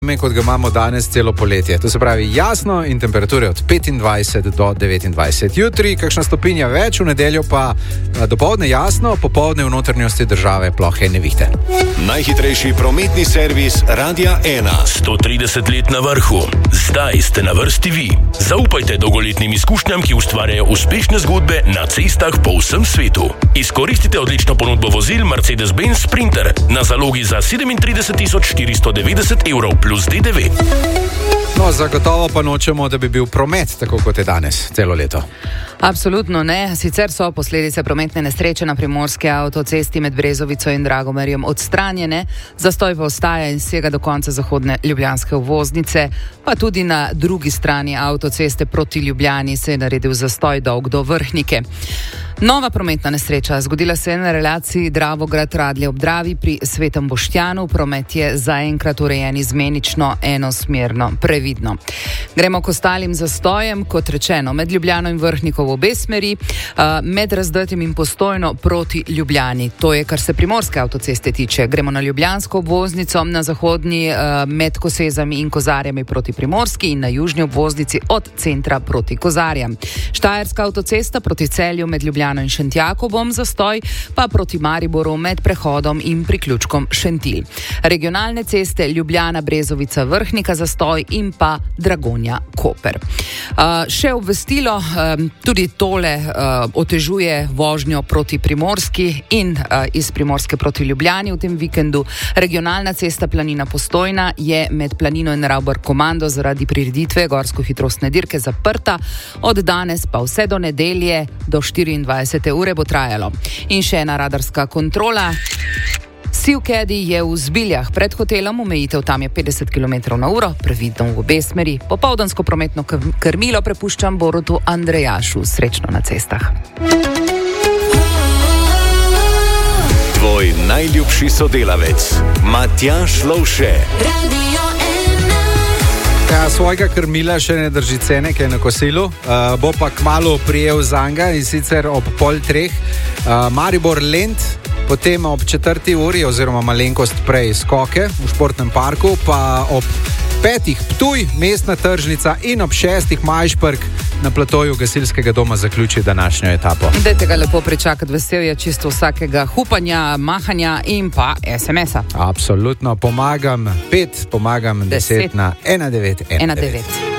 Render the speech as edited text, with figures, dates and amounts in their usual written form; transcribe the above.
vreme, kot ga imamo danes celo poletje. To se pravi jasno in temperature od 25 do 29. Jutri kakšna stopinja več, v nedeljo pa dopoldne jasno, popoldne v notranjosti države plohe nevihte. Najhitrejši prometni servis Radia 1. 130 let na vrhu. Zdaj ste na vrsti vi. Zaupajte dolgoletnim izkušnjam, ki ustvarjajo uspešne zgodbe na cestah po vsem svetu. Izkoristite odlično ponudbo vozil Mercedes-Benz Sprinter na zalogi za 37.490 evrov plus DDV. No, zagotovo pa nočemo, da bi bil promet tako, kot je danes, celo leto. Absolutno ne. Sicer so posledice prometne nesreče na primorski avtocesti med Brezovico in Dragomerjem odstranjene, zastoj pa ostaja in sega do konca zahodne ljubljanske obvoznice, pa tudi na drugi strani avtoceste proti Ljubljani se je naredil zastoj dolg do Vrhnike. Nova prometna nesreča zgodila se na relaciji Dravograd-Radlje ob Dravi pri Svetem Boštjanu. Promet je zaenkrat urejen izmenično, enosmerno, previdno. Gremo k ostalim zastojem, kot rečeno, med Ljubljano in Vrhniko v obe smeri, med Razdrtim in Postojno proti Ljubljani. To je, kar se primorske avtoceste tiče. Gremo na ljubljansko obvoznico, na zahodni med Kosezami in Kozarjami proti Primorski in na južni obvoznici od centra proti Kozarjam. Štajerska avtocesta proti Celju med Ljubljano in Šentjakobom, zastoj pa proti Mariboru med prehodom in priključkom Šentilj. Regionalne ceste Ljubljana, Brezovica, Vrhnika, zastoj in pa Dragonja-Koper. Še obvestilo, tudi tole otežuje vožnjo proti Primorski in iz Primorske proti Ljubljani v tem vikendu. Regionalna cesta Planina-Postojna je med Planino in Ravbar-Komando zaradi prireditve gorsko-hitrostne dirke zaprta. Od danes pa vse do nedelje do 24. ure bo trajalo. In še ena radarska kontrola. Sivkedi je v Zbiljah pred hotelom, omejitev tam je 50 km/h, previdno v obe smeri. Popoldansko prometno krmilo prepuščam Borutu Andrejašu. Srečno na cestah. Tvoj najljubši sodelavec, Matjaž Lovše. Ja, svojega krmila še ne drži cene, ki je na kosilu. Bo pa kmalu prijel zanga in sicer ob 2:30. Maribor Lent, potem ob 4. uri oziroma malenkost prej skoke v športnem parku, pa ob 5. Ptuj, mestna tržnica in ob 6. Majšperk na platoju gasilskega doma zaključi današnjo etapo. Dajte ga lepo pričakati, vesel je čisto vsakega hupanja, mahanja in pa SMS-a. Absolutno, pomagam 5, pomagam 10 na 1911.